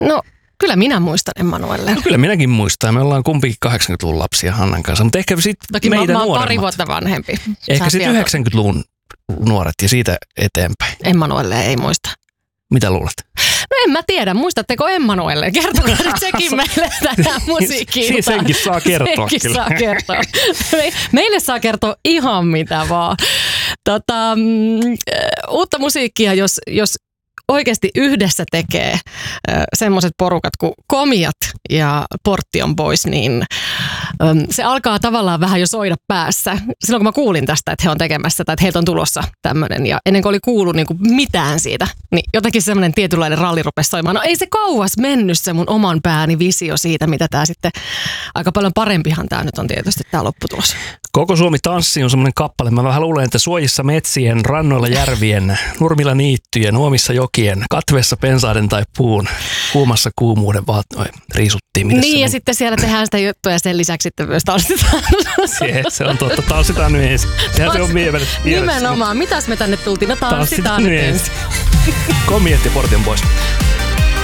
No, kyllä minä muistan Emmanuelle. No, kyllä minäkin muistan. Me ollaan kumpikin 80-luvun lapsia Hannan kanssa, mutta ehkä sitten meitä mä oon nuoremmat. pari vuotta vanhempi. Ehkä sitten 90-luvun nuoret ja siitä eteenpäin. Emmanuelle ei muista. Mitä luulet? No en mä tiedä, muistatteko Emmanuelle? Kertokaa nyt sekin meille tänään musiikkiin. Senkin saa kertoa kyllä. Saa kertoa. Meille saa kertoa ihan mitä vaan. Uutta musiikkia, jos oikeasti yhdessä tekee semmoiset porukat kuin Komiat ja Portion Boys, niin se alkaa tavallaan vähän jo soida päässä. Silloin kun mä kuulin tästä, että he on tekemässä tai että heiltä on tulossa tämmöinen ja ennen kuin oli kuullut niin kuin mitään siitä, niin jotenkin semmoinen tietynlainen ralli rupesi soimaan. No ei se kauas mennyt se mun oman pääni visio siitä, mitä tää sitten, aika paljon parempihan tää nyt on tietysti tää lopputulos. Koko Suomi tanssi on semmoinen kappale. Mä vähän luulen, että suojissa metsien, rannoilla järvien, nurmilla niittyjen, uomissa jokien, katveessa pensaiden tai puun, kuumassa kuumuuden riisuttiin. Mitäs niin ja sitten siellä tehdään sitä juttua ja sen lisäksi sitten myös tanssitaan. Se on totta. Tanssitaan nyt ensin. Sehän se on mielessä. Nimenomaan. Mitäs me tänne tultiin? No tanssitaan nyt ensin. Komiat ja Portion Boys.